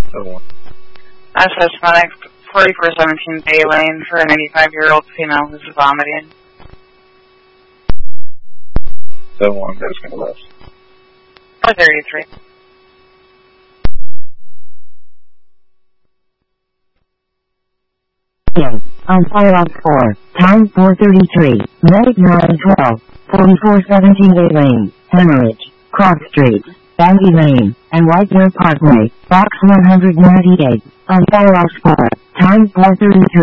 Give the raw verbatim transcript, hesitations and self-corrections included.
seven one. Access Medic, forty-four seventeen Bay Lane for an eighty-five-year-old female who's vomiting. seven one, that's going to last. four thirty-three. Yes, on fire on four, time four thirty-three, Medic nine twelve, forty-four seventeen Bay Lane, Hemorrhage, Cross Street, Bandy Lane, and White Bear Parkway, box one hundred ninety-eight, on fire on four, time four thirty-three.